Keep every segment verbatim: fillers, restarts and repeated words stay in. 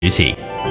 主持。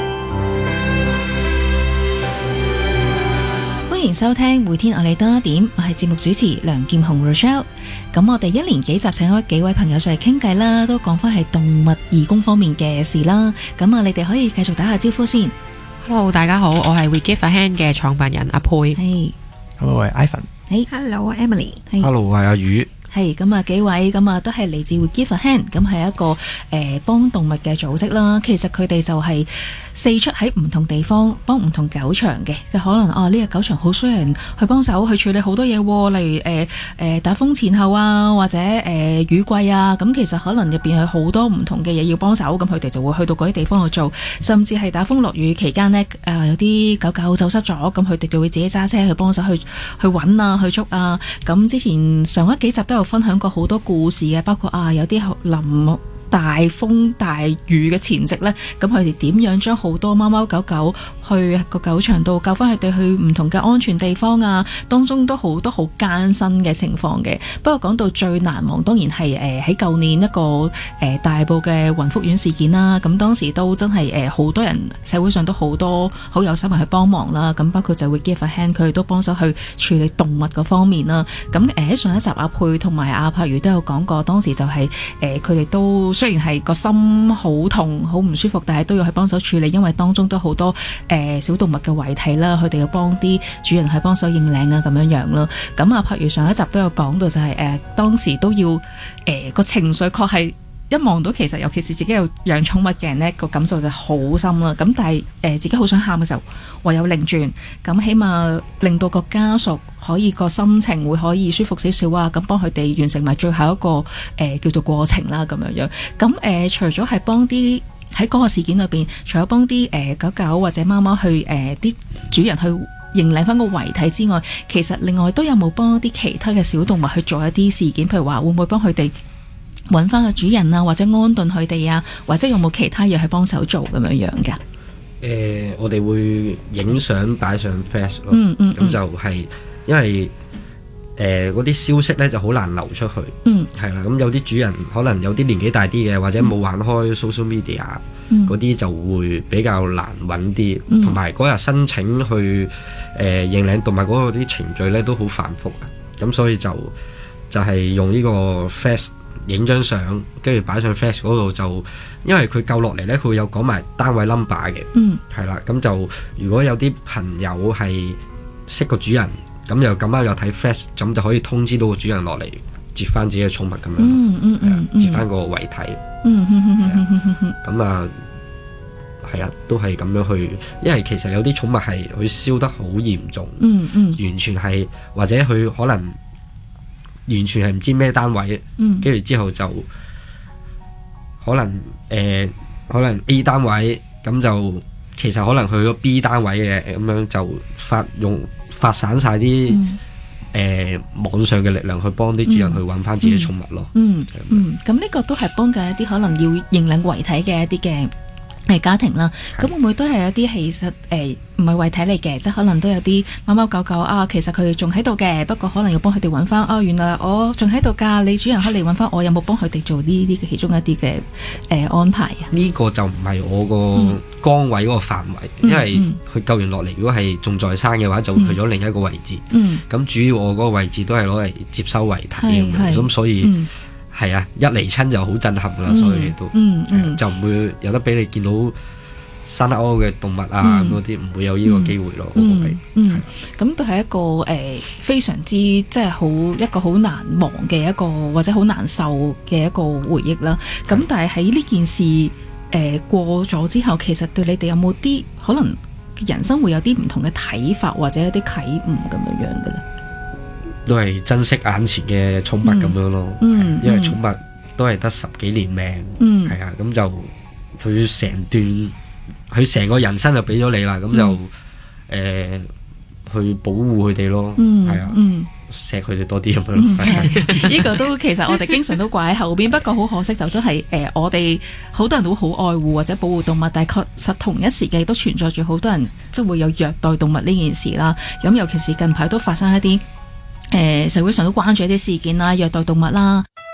歡迎收聽每天我哋多一點，我係節目主持梁劍虹 Rochelle。咁我哋一連幾集請咗幾位朋友上嚟傾偈啦，都講翻係動物義工方面嘅事啦。咁啊，你哋可以繼續打下招呼先。 Hello， 大家好，我係 We Give a Hand 嘅創辦人阿佩。 係。 Hello， 我係 Ivan。 係。 Hello， 我係 Emily。 係。 Hello， 我係阿宇。 係咁啊，幾位咁啊，都係嚟自 We Give a Hand， 咁係一個誒、呃、幫動物嘅組織啦。其實佢哋就係四出喺唔同地方幫唔同狗場嘅，可能啊呢、這個狗場好需要人去幫手去處理好多嘢，例如誒誒、呃、打風前後啊，或者誒、呃、雨季啊，咁其實可能入邊有好多唔同嘅嘢要幫手，咁佢哋就會去到嗰啲地方去做，甚至係打風落雨期間呢，誒、呃、有啲狗狗走失咗，咁佢哋就會自己揸車去幫手去去揾啊，去捉啊。咁之前上一幾集都有分享過好多故事嘅，包括啊有啲臨大風大雨嘅前夕呢，咁佢哋點樣將好多貓貓狗狗去個狗場度救翻佢哋去唔同嘅安全地方啊，當中都好多好艱辛嘅情況嘅。不過講到最難忘，當然係誒喺舊年一個誒、呃、大埔嘅雲福苑事件啦。咁當時都真係誒好多人，社會上都好多好有心人去幫忙啦。咁包括就會 give a hand， 佢哋都幫手去處理動物嗰方面啦。咁誒喺上一集阿佩同埋阿柏如都有講過，當時就係誒佢哋都雖然係個心好痛好唔舒服，但係都要去幫手處理，因為當中都好多誒、呃、小動物嘅遺體啦，佢哋要幫啲主人去幫手認領啊咁樣樣咯。咁啊，譬如上一集都有講到就係、是、誒、呃、當時都要誒個、呃、情緒確係一望到，其實尤其是自己有養寵物嘅人呢，個感受就好深啦。咁但係誒、呃、自己好想喊嘅時候，唯有擰轉，咁起碼令到個家屬可以個心情會可以舒服少少啊，咁幫佢哋完成埋最後一個誒、呃、叫做過程啦咁樣樣。咁誒、呃、除咗係幫啲喺嗰個事件裏邊，除咗幫啲誒狗狗或者貓貓去誒啲、呃、主人去認領翻個遺體之外，其實另外都有冇幫啲其他嘅小動物去做一啲事件？譬如話會唔會幫佢哋揾翻個主人啊，或者安頓佢哋啊，或者有冇其他嘢去幫手做咁樣樣㗎？ 誒、呃，我哋會影相擺上 Face 咯， 嗯嗯， 咁就係因為誒嗰啲消息咧就好難流出去， 嗯，係啦，咁有啲主人可能有啲年紀大啲嘅，或者冇玩開 social media 嗰啲、嗯、就會比較難揾啲，同埋嗰日申請去誒、呃、認領動物嗰個啲程序咧都好繁複啊，咁所以就就係、是、用呢個 Face。影張相，跟住擺上 Face 嗰度就，因為佢救落嚟呢，佢會有講埋單位 number 嘅， 嗯，係啦，咁就如果有啲朋友係識個主人，咁又咁啱又睇 Face，咁就可以通知到個主人落嚟接翻自己嘅寵物咁樣， 嗯嗯嗯嗯， 接翻個遺體， 嗯嗯嗯嗯嗯， 咁啊，係啊，都係咁樣去，因為其實有啲寵物係佢燒得好嚴重， 嗯嗯， 完全係或者佢可能。完全係唔知咩單位，跟住、嗯、之後就可能誒、呃，可能 A 單位咁就其實可能去咗 B 單位嘅，咁樣就發用發散晒啲誒網上嘅力量去幫啲主人去揾翻自己寵物咯。 嗯嗯，咁呢、嗯、個都係幫緊一啲可能要認領遺體嘅一啲嘅誒家庭啦。咁會唔會都係一啲其實誒唔係遺體嚟嘅，即係可能都有啲貓貓狗狗啊，其實佢哋仲喺度嘅，不過可能要幫佢哋揾翻。哦，原來我仲喺度㗎，你主人可以嚟揾翻我，有冇幫佢哋做呢啲其中一啲嘅誒安排啊？呢個就唔係我個崗位嗰個範圍，嗯、因為佢救完落嚟，如果係仲在生嘅話，就會去咗另一個位置。嗯，咁主要我嗰個位置都係攞嚟接收遺體咁樣，咁所以。嗯係啊，一嚟親就好震撼啦，嗯、所以都、嗯嗯、就唔會有得俾你見到生勾嘅動物啊咁嗰啲，唔、嗯、會有呢個機會咯。 嗯嗯，咁都係一個誒、呃、非常之即係好一個好難忘嘅一個或者好難受嘅一個回憶啦。咁的但係喺呢件事誒、呃、過咗之後，其實對你哋有冇啲可能人生會有啲唔同嘅睇法或者一啲啟悟咁樣樣嘅咧？ 都係珍惜眼前嘅寵物咁樣咯，嗯嗯、因為寵物都係得十幾年命，係、嗯、啊，咁就佢成段佢成個人生就俾咗你啦，咁、嗯、就誒、呃、去保護佢哋咯，係、嗯、啊，錫佢哋多啲咁樣。 呢個都其實我哋經常都掛喺後邊，不過好可惜就真係誒，我哋好多人都好愛護或者保護動物，但係確實同一時間都存在住好多人即係會有虐待動物呢件事啦。咁尤其是近排都發生一啲。誒、呃、社會上都關注一啲事件啦，虐待動物啦。